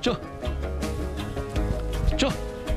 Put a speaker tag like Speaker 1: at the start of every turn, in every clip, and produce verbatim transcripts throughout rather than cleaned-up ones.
Speaker 1: 就就。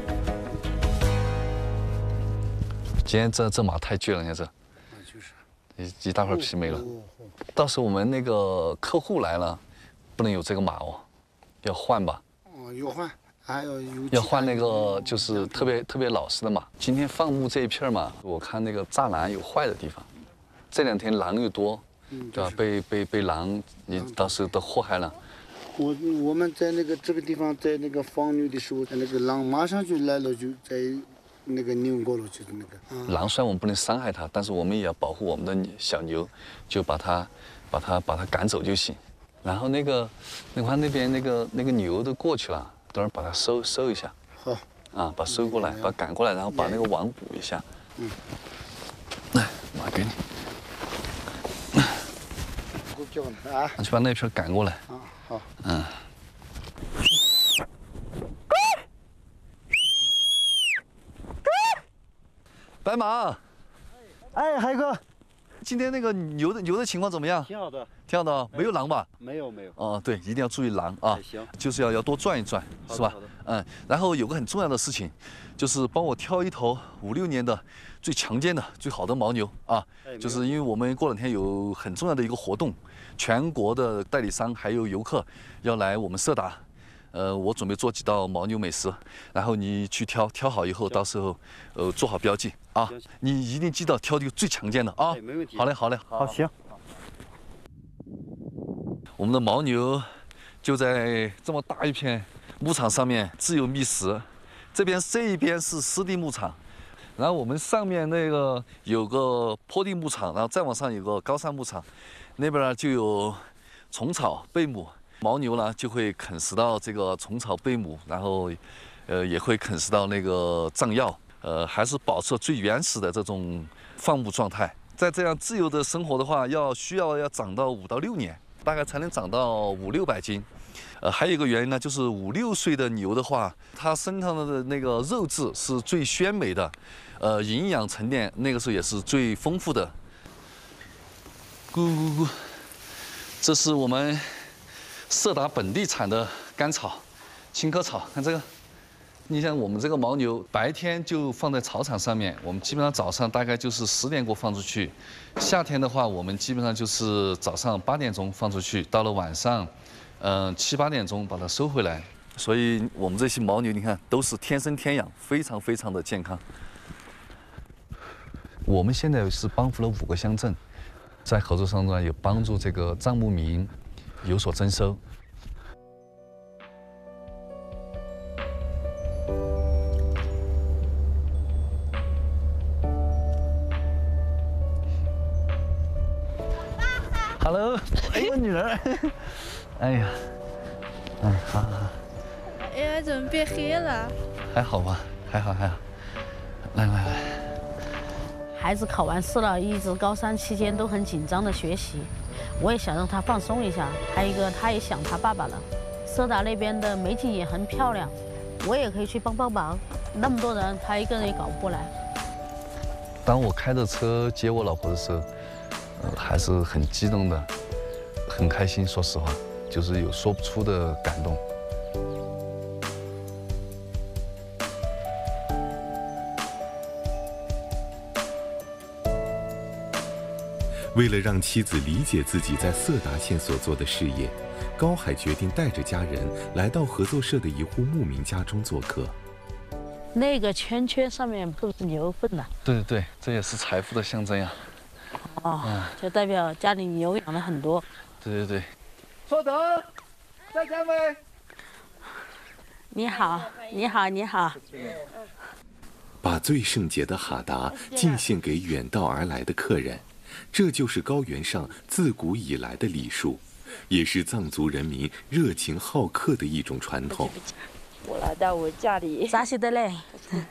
Speaker 1: 今天这这马太倔了，你看这，
Speaker 2: 就是
Speaker 1: 一一大块皮没了。到时候我们那个客户来了，不能有这个马哦，要换吧？
Speaker 2: 哦，要换，还要有
Speaker 1: 要换那个就是特别特别老实的马。今天放牧这一片嘛，我看那个栅栏有坏的地方，这两天狼又多，对吧？被被被狼，你到时候都祸害了。
Speaker 2: 我我们在那个这个地方，在那个放牛的时候，那个狼马上就来了，就在那个牛过了，就是那个。嗯、
Speaker 1: 狼虽然我们不能伤害它，但是我们也要保护我们的小牛，就把它把它把它赶走就行。然后那个，你看那边那个那个牛都过去了，等会儿把它收收一下。
Speaker 2: 好。
Speaker 1: 啊，把收过来，把赶过来，然后把那个网补一下。嗯。来，马给你。
Speaker 2: 我叫你啊。
Speaker 1: 去把那片赶过来。
Speaker 2: 啊，好。
Speaker 1: 嗯。白马。
Speaker 3: 哎，海哥。
Speaker 1: 今天那个牛的牛的情况怎么样？
Speaker 3: 挺好的，
Speaker 1: 挺好的，没有狼吧？
Speaker 3: 没有没有。
Speaker 1: 哦，对，一定要注意狼啊！
Speaker 3: 行，
Speaker 1: 就是要要多转一转，是吧？嗯，然后有个很重要的事情，就是帮我挑一头五六年的最强健的、最好的牦牛啊！就是因为我们过两天有很重要的一个活动，全国的代理商还有游客要来我们色达。呃，我准备做几道牦牛美食，然后你去挑，挑好以后，到时候，呃，做好标记啊。你一定记得挑这个最强健的啊。
Speaker 3: 没问题。
Speaker 1: 好嘞，好嘞，
Speaker 3: 好，行。
Speaker 1: 我们的牦牛就在这么大一片牧场上面自由觅食，这边这一边是湿地牧场，然后我们上面那个有个坡地牧场，然后再往上有个高山牧场，那边呢就有虫草、贝母。牦牛呢就会啃食到这个虫草、贝母，然后，呃，也会啃食到那个藏药，呃，还是保持最原始的这种放牧状态。在这样自由的生活的话，要需要要长到五到六年，大概才能长到五六百斤。呃，还有一个原因呢，就是五六岁的牛的话，它身上的那个肉质是最鲜美的，呃，营养沉淀那个时候也是最丰富的。咕咕咕，这是我们色达本地产的甘草，青稞草。看这个，你像我们这个牦牛，白天就放在草场上面，我们基本上早上大概就是十点过放出去。夏天的话，我们基本上就是早上八点钟放出去，到了晚上，嗯、呃、七八点钟把它收回来。所以我们这些牦牛，你看都是天生天养，非常非常的健康。我们现在是帮扶了五个乡镇，在合作上呢，有帮助这个藏牧民有所增收。Hello， 哎，我女儿，哎呀，哎，好好。
Speaker 4: 哎呀，怎么变黑了？
Speaker 1: 还好吧，还好还好。来来来。
Speaker 5: 孩子考完试了，一直高三期间都很紧张的学习，我也想让他放松一下。还有一个，他也想他爸爸了。色达那边的美景也很漂亮，我也可以去帮帮忙。那么多人，他一个人也搞不过来。
Speaker 1: 当我开着车接我老婆的时候，呃，还是很激动的，很开心。说实话，就是有说不出的感动。
Speaker 6: 为了让妻子理解自己在色达县所做的事业，高海决定带着家人来到合作社的一户牧民家中做客。
Speaker 5: 那个圈圈上面都是牛粪呐。
Speaker 1: 对对对，这也是财富的象征呀。
Speaker 5: 哦，嗯、就代表家里牛养了很多。
Speaker 1: 对对对。
Speaker 3: 稍等，在家没？
Speaker 5: 你好，你好，你好。
Speaker 6: 把最圣洁的哈达敬献给远道而来的客人。这就是高原上自古以来的礼数，也是藏族人民热情好客的一种传统。
Speaker 7: 我来到我家里，
Speaker 5: 咋写的嘞？